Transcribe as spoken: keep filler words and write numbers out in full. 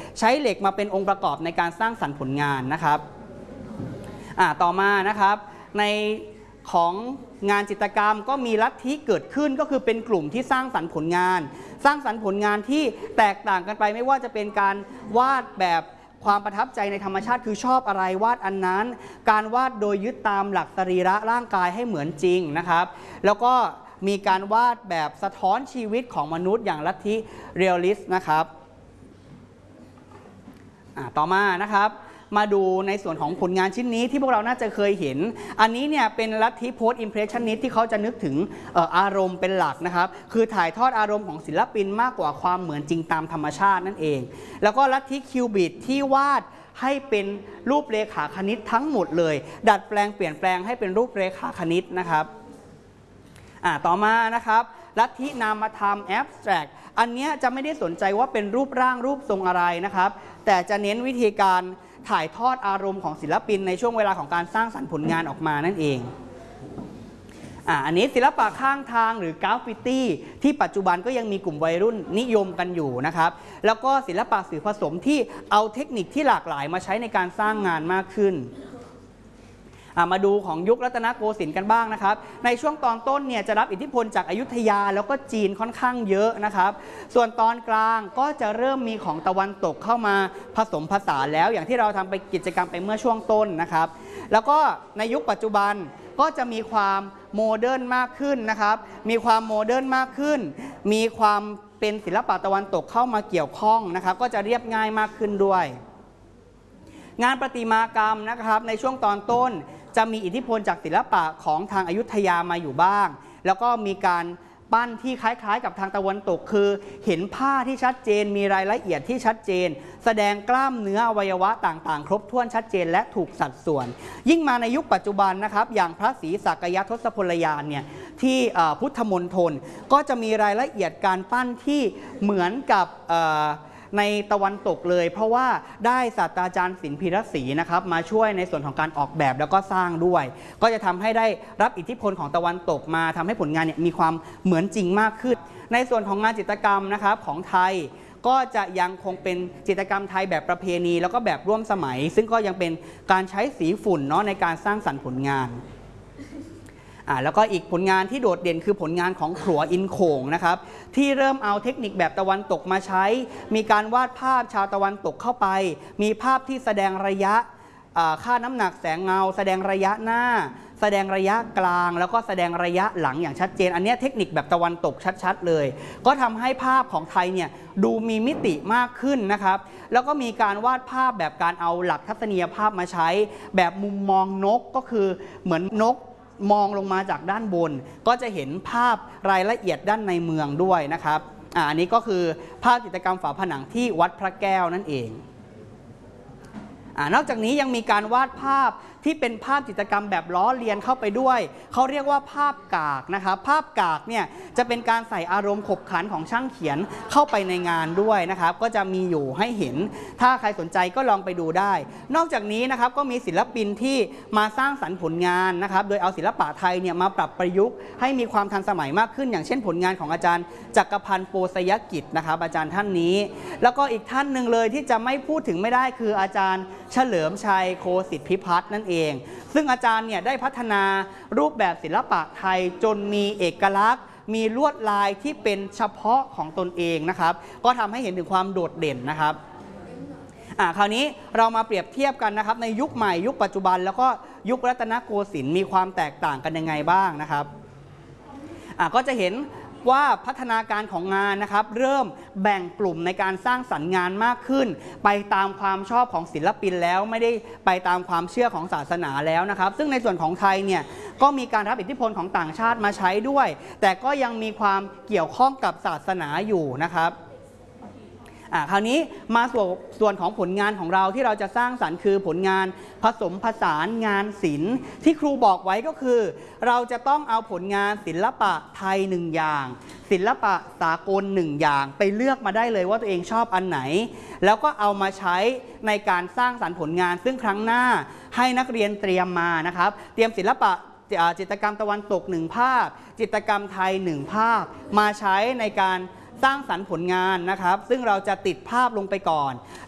ใช้เหล็กมาเป็นองค์ประกอบในการสร้างสรรค์ผลงานนะครับอ่าต่อมานะครับในของงานจิตรกรรมก็มีลัทธิเกิดขึ้นก็คือเป็นกลุ่มที่สร้างสรรค์ผลงาน สร้างสรรค์ผลงานที่แตกต่างกันไปไม่ว่าจะเป็นการวาดแบบความประทับใจในธรรมชาติคือชอบอะไรวาดอันนั้นการวาดโดยยึดตามหลักสรีระร่างกายให้เหมือนจริงนะครับแล้วก็มีการวาดแบบสะท้อนชีวิตของมนุษย์อย่างลัทธิเรียลลิสต์นะครับต่อมานะครับมาดูในส่วนของผลงานชิ้นนี้ที่พวกเราน่าจะเคยเห็นอันนี้เนี่ยเป็นลัทธิโพสต์อิมเพรสชันนิสต์ที่เขาจะนึกถึงอารมณ์เป็นหลักนะครับคือถ่ายทอดอารมณ์ของศิลปินมากกว่าความเหมือนจริงตามธรรมชาตินั่นเองแล้วก็ลัทธิคิวบิดที่วาดให้เป็นรูปเรขาคณิตทั้งหมดเลยดัดแปลงเปลี่ยนแปลงให้เป็นรูปเรขาคณิตนะครับอ่าต่อมานะครับลัทธินามธรรมแอบสแตรกอันนี้จะไม่ได้สนใจว่าเป็นรูปร่างรูปทรงอะไรนะครับแต่จะเน้นวิธีการถ่ายทอดอารมณ์ของศิลปินในช่วงเวลาของการสร้างสรรค์ผลงานออกมานั่นเองอ่าอันนี้ศิลปะข้างทางหรือกราฟฟิตี้ที่ปัจจุบันก็ยังมีกลุ่มวัยรุ่นนิยมกันอยู่นะครับแล้วก็ศิลปะสื่อผสมที่เอาเทคนิคที่หลากหลายมาใช้ในการสร้างงานมากขึ้นมาดูของยุครัตนโกสินทร์กันบ้างนะครับในช่วงตอนต้นเนี่ยจะรับอิทธิพลจากอยุธยาแล้วก็จีนค่อนข้างเยอะนะครับส่วนตอนกลางก็จะเริ่มมีของตะวันตกเข้ามาผสมผสานแล้วอย่างที่เราทำไปกิจกรรมไปเมื่อช่วงต้นนะครับแล้วก็ในยุคปัจจุบันก็จะมีความโมเดิร์นมากขึ้นนะครับมีความโมเดิร์นมากขึ้นมีความเป็นศิลปะตะวันตกเข้ามาเกี่ยวข้องนะครับก็จะเรียบง่ายมากขึ้นด้วยงานประติมากรรมนะครับในช่วงตอนต้นจะมีอิทธิพลจากศิลปะของทางอยุธยามาอยู่บ้างแล้วก็มีการปั้นที่คล้ายๆกับทางตะวันตกคือเห็นผ้าที่ชัดเจนมีรายละเอียดที่ชัดเจนแสดงกล้ามเนื้ออวัยวะต่างๆครบถ้วนชัดเจนและถูกสัดส่วนยิ่งมาในยุคปัจจุบันนะครับอย่างพระศรีสักยทศพลยานเนี่ยที่พุทธมณฑลก็จะมีรายละเอียดการปั้นที่เหมือนกับในตะวันตกเลยเพราะว่าได้ศาสตราจารย์ศิลป์พีระศรีนะครับมาช่วยในส่วนของการออกแบบแล้วก็สร้างด้วยก็จะทำให้ได้รับอิทธิพลของตะวันตกมาทำให้ผลงานเนี่ยมีความเหมือนจริงมากขึ้นในส่วนของงานจิตรกรรมนะครับของไทยก็จะยังคงเป็นจิตรกรรมไทยแบบประเพณีแล้วก็แบบร่วมสมัยซึ่งก็ยังเป็นการใช้สีฝุ่นเนาะในการสร้างสรรค์ผลงานแล้วก็อีกผลงานที่โดดเด่นคือผลงานของขลัวอินโขงนะครับที่เริ่มเอาเทคนิคแบบตะวันตกมาใช้มีการวาดภาพชาวตะวันตกเข้าไปมีภาพที่แสดงระยะค่าน้ำหนักแสงเงาแสดงระยะหน้าแสดงระยะกลางแล้วก็แสดงระยะหลังอย่างชัดเจนอันนี้เทคนิคแบบตะวันตกชัดๆเลยก็ทำให้ภาพของไทยเนี่ยดูมีมิติมากขึ้นนะครับแล้วก็มีการวาดภาพแบบการเอาหลักทัศนียภาพมาใช้แบบมุมมองนกก็คือเหมือนนกมองลงมาจากด้านบนก็จะเห็นภาพรายละเอียดด้านในเมืองด้วยนะครับอ่าอันนี้ก็คือภาพจิตรกรรมฝาผนังที่วัดพระแก้วนั่นเองอ่านอกจากนี้ยังมีการวาดภาพที่เป็นภาพจิตรกรรมแบบล้อเลียนเข้าไปด้วยเขาเรียกว่าภาพกากนะครับภาพกากเนี่ยจะเป็นการใส่อารมณ์ขบขันของช่างเขียนเข้าไปในงานด้วยนะครับก็จะมีอยู่ให้เห็นถ้าใครสนใจก็ลองไปดูได้นอกจากนี้นะครับก็มีศิลปินที่มาสร้างสรรค์ผลงานนะครับโดยเอาศิลปะไทยเนี่ยมาปรับประยุกต์ให้มีความทันสมัยมากขึ้นอย่างเช่นผลงานของอาจารย์จักรพันธ์โปสยกิจนะครับอาจารย์ท่านนี้แล้วก็อีกท่านหนึ่งเลยที่จะไม่พูดถึงไม่ได้คืออาจารย์เฉลิมชัยโคสิทธิพิพัฒน์นั่นเองซึ่งอาจารย์เนี่ยได้พัฒนารูปแบบศิลปะไทยจนมีเอกลักษณ์มีลวดลายที่เป็นเฉพาะของตนเองนะครับก็ทำให้เห็นถึงความโดดเด่นนะครับอ่าคราวนี้เรามาเปรียบเทียบกันนะครับในยุคใหม่ยุคปัจจุบันแล้วก็ยุครัตนโกสินทร์มีความแตกต่างกันยังไงบ้างนะครับอ่าก็จะเห็นว่าพัฒนาการของงานนะครับเริ่มแบ่งกลุ่มในการสร้างสรรค์งานมากขึ้นไปตามความชอบของศิลปินแล้วไม่ได้ไปตามความเชื่อของศาสนาแล้วนะครับซึ่งในส่วนของไทยเนี่ยก็มีการรับอิทธิพลของต่างชาติมาใช้ด้วยแต่ก็ยังมีความเกี่ยวข้องกับศาสนาอยู่นะครับอ่าคราวนี้มาส่วนส่วนของผลงานของเราที่เราจะสร้างสรรค์คือผลงานผสมผสานงานศิลป์ที่ครูบอกไว้ก็คือเราจะต้องเอาผลงานศิลปะไทยหนึ่งอย่างศิลปะสากลหนึ่งอย่างไปเลือกมาได้เลยว่าตัวเองชอบอันไหนแล้วก็เอามาใช้ในการสร้างสรรค์ผลงานซึ่งครั้งหน้าให้นักเรียนเตรียมมานะครับเตรียมศิลปะจิตรกรรมตะวันตกหนึ่งภาพจิตรกรรมไทยหนึ่งภาพมาใช้ในการสร้างสรรค์ผลงานนะครับซึ่งเราจะติดภาพลงไปก่อน